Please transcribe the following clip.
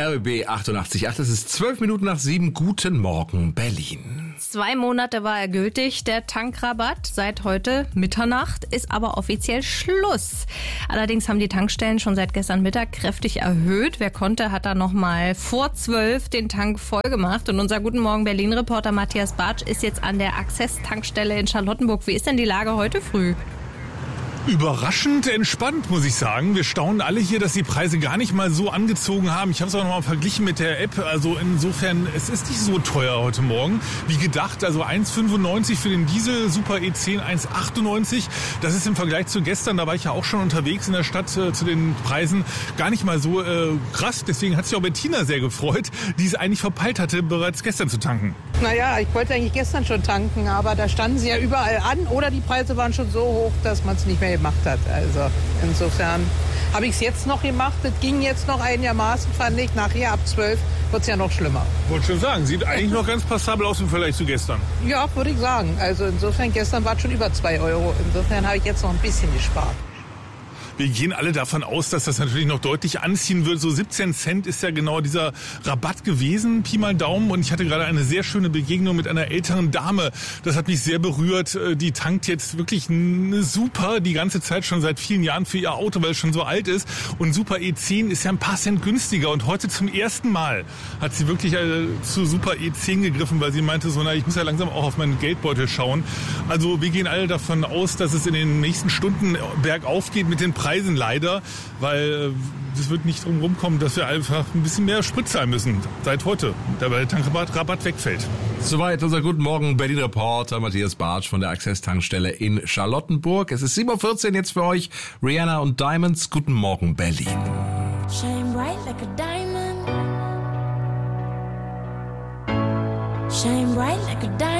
RBB 88.8, es ist 12 Minuten nach 7. Guten Morgen, Berlin. 2 Monate war er gültig, der Tankrabatt. Seit heute Mitternacht ist aber offiziell Schluss. Allerdings haben die Tankstellen schon seit gestern Mittag kräftig erhöht. Wer konnte, hat da nochmal vor 12 den Tank voll gemacht. Und unser Guten Morgen Berlin-Reporter Matthias Bartsch ist jetzt an der Access-Tankstelle in Charlottenburg. Wie ist denn die Lage heute früh? Überraschend entspannt, muss ich sagen. Wir staunen alle hier, dass die Preise gar nicht mal so angezogen haben. Ich habe es auch noch mal verglichen mit der App. Also insofern, es ist nicht so teuer heute Morgen wie gedacht. Also 1,95 für den Diesel, Super E10 1,98. Das ist im Vergleich zu gestern, da war ich ja auch schon unterwegs in der Stadt zu den Preisen, gar nicht mal so krass. Deswegen hat sich auch Bettina sehr gefreut, die es eigentlich verpeilt hatte, bereits gestern zu tanken. Naja, ich wollte eigentlich gestern schon tanken, aber da standen sie ja überall an oder die Preise waren schon so hoch, dass man es nicht mehr gemacht hat. Also insofern habe ich es jetzt noch gemacht. Es ging jetzt noch einigermaßen, fand ich. Nachher ab 12 wird es ja noch schlimmer. Wollte schon sagen, sieht eigentlich noch ganz passabel aus im Vergleich zu gestern. Ja, würde ich sagen. Also insofern, gestern war es schon über 2 Euro. Insofern habe ich jetzt noch ein bisschen gespart. Wir gehen alle davon aus, dass das natürlich noch deutlich anziehen wird. So 17 Cent ist ja genau dieser Rabatt gewesen, Pi mal Daumen. Und ich hatte gerade eine sehr schöne Begegnung mit einer älteren Dame. Das hat mich sehr berührt. Die tankt jetzt wirklich super die ganze Zeit schon seit vielen Jahren für ihr Auto, weil es schon so alt ist. Und Super E10 ist ja ein paar Cent günstiger. Und heute zum ersten Mal hat sie wirklich zu Super E10 gegriffen, weil sie meinte so, na, ich muss ja langsam auch auf meinen Geldbeutel schauen. Also wir gehen alle davon aus, dass es in den nächsten Stunden bergauf geht mit den Preisen leider, weil es wird nicht drum rumkommen, dass wir einfach ein bisschen mehr Sprit zahlen müssen seit heute, da der Tankrabatt wegfällt. Soweit unser Guten Morgen Berlin-Reporter Matthias Bartsch von der Access-Tankstelle in Charlottenburg. Es ist 7.14 Uhr jetzt für euch. Rihanna und Diamonds. Guten Morgen Berlin. Shine bright like a diamond. Shine bright like a diamond.